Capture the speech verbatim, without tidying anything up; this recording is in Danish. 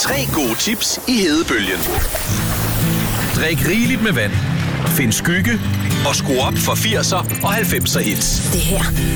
Tre gode tips i hedebølgen. Drik rigeligt med vand. Find skygge og skru op for firser og halvfemser hits. Det her